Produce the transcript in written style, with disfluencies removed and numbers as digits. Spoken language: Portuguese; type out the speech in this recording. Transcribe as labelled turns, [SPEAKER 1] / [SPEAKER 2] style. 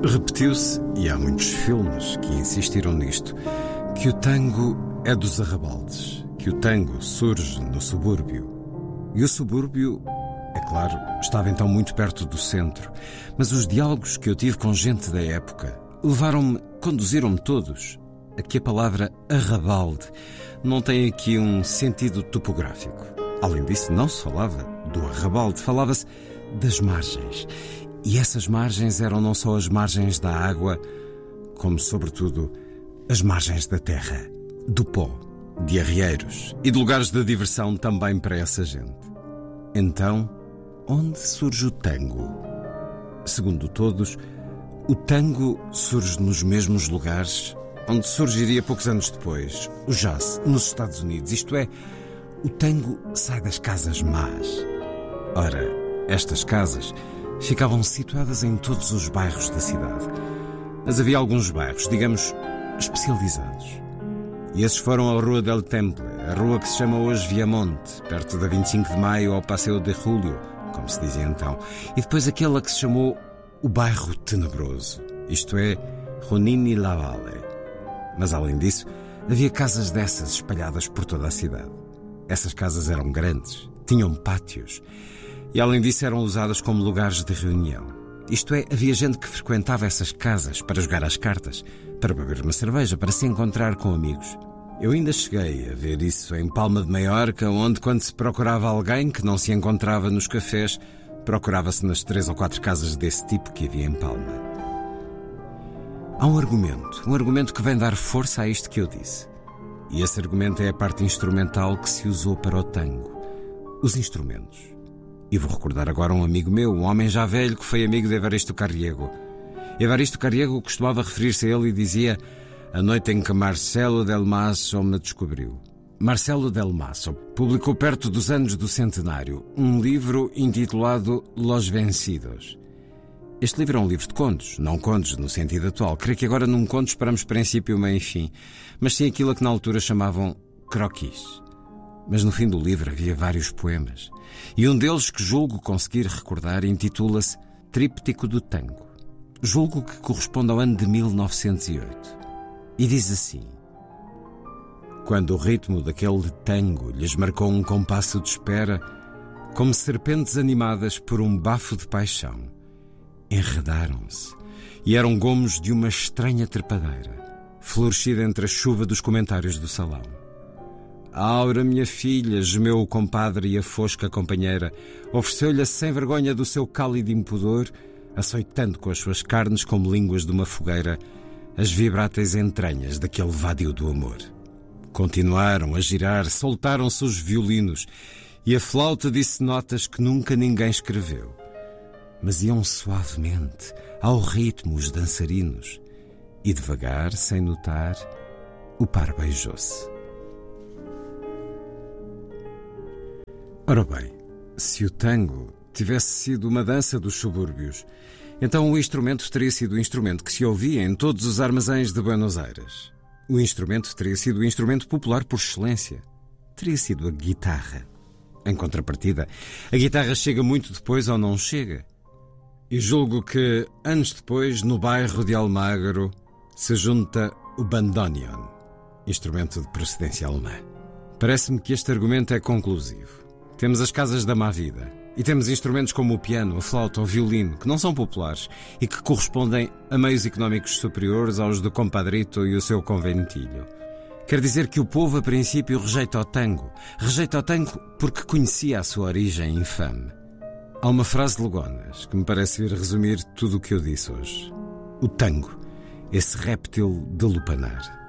[SPEAKER 1] Repetiu-se, e há muitos filmes que insistiram nisto, que o tango é dos arrabaldes, que o tango surge no subúrbio. E o subúrbio, é claro, estava então muito perto do centro, mas os diálogos que eu tive com gente da época conduziram-me todos a que a palavra arrabalde não tem aqui um sentido topográfico. Além disso, não se falava do arrabalde, falava-se das margens. E essas margens eram não só as margens da água, como, sobretudo, as margens da terra, do pó, de arrieiros e de lugares de diversão também para essa gente. Então, onde surge o tango? Segundo todos, o tango surge nos mesmos lugares onde surgiria poucos anos depois, o jazz, nos Estados Unidos. Isto é, o tango sai das casas más. Ora, estas casas ficavam situadas em todos os bairros da cidade. Mas havia alguns bairros, digamos, especializados. E esses foram a Rua del Temple, a rua que se chama hoje Viamonte, perto da 25 de Maio ao Passeio de Julio, como se dizia então. E depois aquela que se chamou o Bairro Tenebroso, isto é, Ronini La Valle. Mas além disso, havia casas dessas espalhadas por toda a cidade. Essas casas eram grandes, tinham pátios. E além disso eram usadas como lugares de reunião. Isto é, havia gente que frequentava essas casas para jogar às cartas, para beber uma cerveja, para se encontrar com amigos. Eu ainda cheguei a ver isso em Palma de Maiorca, onde quando se procurava alguém que não se encontrava nos cafés, procurava-se nas 3 ou 4 casas desse tipo que havia em Palma. Há um argumento que vem dar força a isto que eu disse. E esse argumento é a parte instrumental que se usou para o tango. Os instrumentos. E vou recordar agora um amigo meu, um homem já velho que foi amigo de Evaristo Carriego. Evaristo Carriego costumava referir-se a ele e dizia: a noite em que Marcelo Del Mazo me descobriu. Marcelo Del Mazo publicou perto dos anos do centenário um livro intitulado Los Vencidos. Este livro é um livro de contos, não contos no sentido atual. Creio que agora num conto esperamos princípio, meio e fim, mas sim aquilo que na altura chamavam croquis. Mas no fim do livro havia vários poemas. E um deles, que julgo conseguir recordar, intitula-se Tríptico do Tango. Julgo que corresponde ao ano de 1908. E diz assim: quando o ritmo daquele tango lhes marcou um compasso de espera, como serpentes animadas por um bafo de paixão, enredaram-se e eram gomos de uma estranha trepadeira, florescida entre a chuva dos comentários do salão. Aura, minha filha, gemeu o compadre, e a fosca companheira ofereceu-lhe a sem vergonha do seu cálido impudor, açoitando com as suas carnes como línguas de uma fogueira as vibráteis entranhas daquele vadio do amor. Continuaram a girar, soltaram-se os violinos, e a flauta disse notas que nunca ninguém escreveu. Mas iam suavemente, ao ritmo, os dançarinos, e devagar, sem notar, o par beijou-se. Ora bem, se o tango tivesse sido uma dança dos subúrbios, então o instrumento teria sido o instrumento que se ouvia em todos os armazéns de Buenos Aires. O instrumento teria sido o instrumento popular por excelência. Teria sido a guitarra. Em contrapartida, a guitarra chega muito depois ou não chega. E julgo que, anos depois, no bairro de Almagro, se junta o bandoneon, instrumento de procedência alemã. Parece-me que este argumento é conclusivo. Temos as casas da má vida e temos instrumentos como o piano, a flauta ou o violino, que não são populares e que correspondem a meios económicos superiores aos do compadrito e o seu conventilho. Quer dizer que o povo, a princípio, rejeita o tango porque conhecia a sua origem infame. Há uma frase de Lugones que me parece vir resumir tudo o que eu disse hoje. O tango, esse réptil de lupanar.